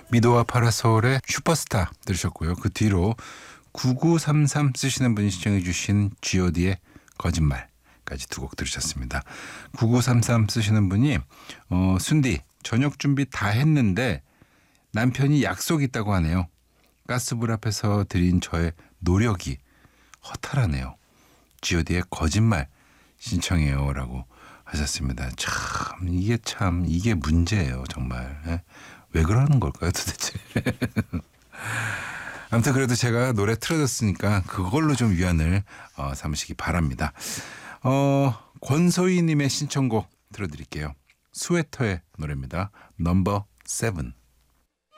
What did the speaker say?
미도와 파라솔의 슈퍼스타 들으셨고요. 그 뒤로 9933 쓰시는 분이 신청해 주신 G.O.D의 거짓말까지 두 곡 들으셨습니다. 9933 쓰시는 분이 순디 저녁 준비 다 했는데 남편이 약속 있다고 하네요. 가스불 앞에서 드린 저의 노력이 허탈하네요. G.O.D의 거짓말 신청해요 라고 하셨습니다. 이게 문제예요 정말. 왜 그러는 걸까요 도대체. 아무튼 그래도 제가 노래 틀어줬으니까 그걸로 좀 위안을 삼으시기 바랍니다. 권소희님의 신청곡 들어드릴게요. 스웨터의 노래입니다. 넘버 7.